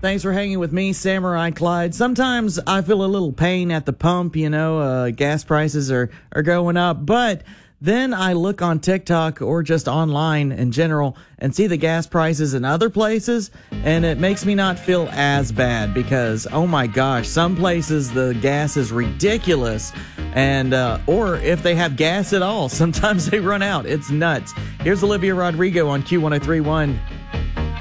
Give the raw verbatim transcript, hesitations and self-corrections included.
Thanks for hanging with me, Samurai Clyde. Sometimes I feel a little pain at the pump, you know, uh, gas prices are, are going up, but then I look on TikTok or just online in general and see the gas prices in other places, and it makes me not feel as bad because, oh my gosh, some places the gas is ridiculous. And, uh, or if they have gas at all, sometimes they run out. It's nuts. Here's Olivia Rodrigo on Q one oh three point one.